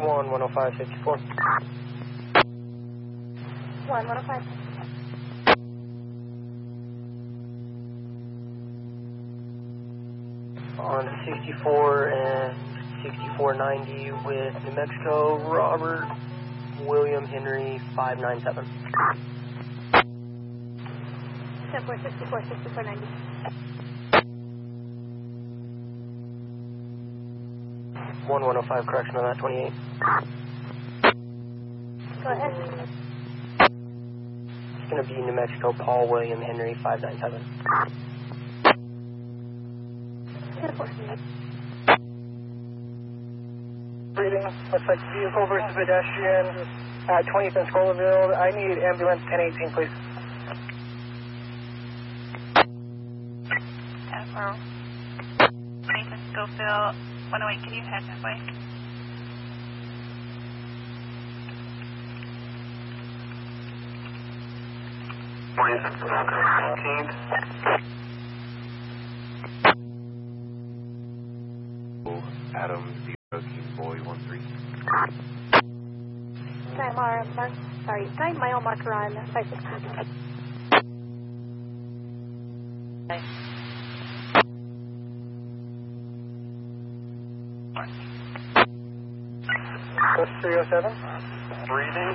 10554. 105. On 64 and 6490 with New Mexico, Robert William Henry 597. 64, 6490. 1105, correction on that 28. Go ahead. It's going to be New Mexico, Paul William Henry 597. 10-4. Reading, looks like vehicle versus pedestrian at 20th and Scholarville. I need ambulance 1018, please. 10-4. 20th and Schofield. 108, can you head that way? Adam 0 King Boy 13. Time mile marker on 516. What's 307? Breathing.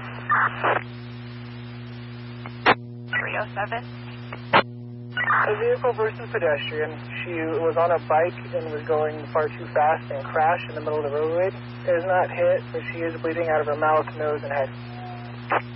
307. A vehicle versus pedestrian. She was on a bike and was going far too fast and crashed in the middle of the roadway. Is not hit, but she is bleeding out of her mouth, nose, and head.